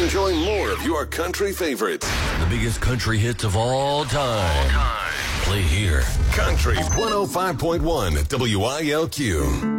Enjoy more of your country favorites. The biggest country hits of all time. Play here. Country 105.1 WILQ.